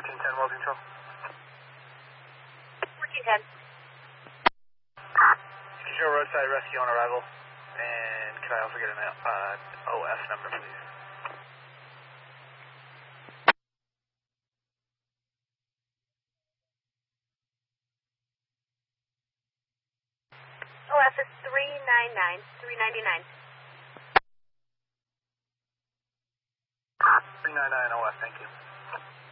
1410 Welding Control. 1410. Control roadside rescue on arrival. And can I also get an OF number, please? OF is 399. 399. 399 OF, thank you.